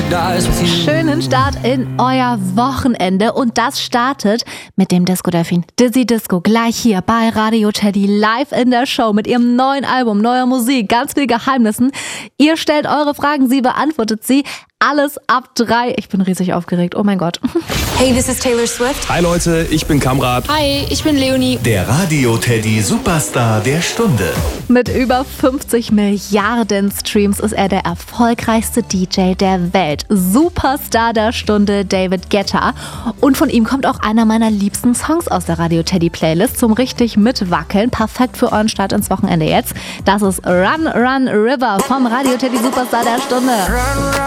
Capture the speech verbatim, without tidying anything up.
Schönen Start in euer Wochenende und das startet mit dem Disco-Delfin Dizzy Disco gleich hier bei Radio Teddy live in der Show mit ihrem neuen Album, neuer Musik, ganz viel Geheimnissen. Ihr stellt eure Fragen, sie beantwortet sie. Alles ab drei. Ich bin riesig aufgeregt. Oh mein Gott. Hey, this is Taylor Swift. Hi Leute, ich bin Kamrat. Hi, ich bin Leonie. Der Radio Teddy Superstar der Stunde. Mit über fünfzig Milliarden Streams ist er der erfolgreichste D J der Welt. Superstar der Stunde, David Guetta. Und von ihm kommt auch einer meiner liebsten Songs aus der Radio Teddy Playlist zum richtig mitwackeln. Perfekt für euren Start ins Wochenende jetzt. Das ist Run, Run, River vom Radio Teddy Superstar der Stunde. Run, run.